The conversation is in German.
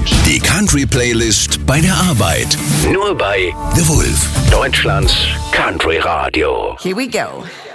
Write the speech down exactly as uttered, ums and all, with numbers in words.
Die Country-Playlist bei der Arbeit. Nur bei The Wolf, Deutschlands Country Radio. Here we go.